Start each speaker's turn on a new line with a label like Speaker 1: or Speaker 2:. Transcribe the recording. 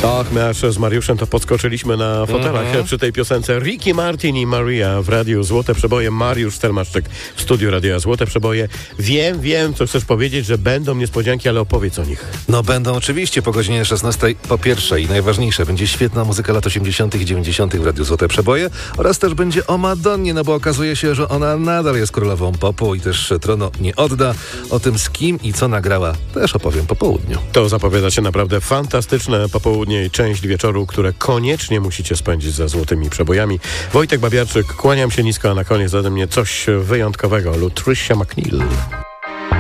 Speaker 1: Och, my aż z Mariuszem to podskoczyliśmy na fotelach przy tej piosence. Ricky Martin i Maria w Radiu Złote Przeboje. Mariusz Stelmaszczyk w studiu Radia Złote Przeboje. Wiem, co chcesz powiedzieć, że będą niespodzianki, ale opowiedz o nich.
Speaker 2: No będą oczywiście po godzinie 16. Po pierwsze i najważniejsze, będzie świetna muzyka lat 80. i 90. w Radiu Złote Przeboje oraz też będzie o Madonnie, no bo okazuje się, że ona nadal jest królową popu i też tronu nie odda. O tym z kim i co nagrała też opowiem po południu.
Speaker 1: To zapowiada się naprawdę fantastyczne popołudnie i część wieczoru, które koniecznie musicie spędzić za Złotymi Przebojami. Wojtek Babiarczyk, kłaniam się nisko, a na koniec ode mnie coś wyjątkowego. Lutricia McNeil.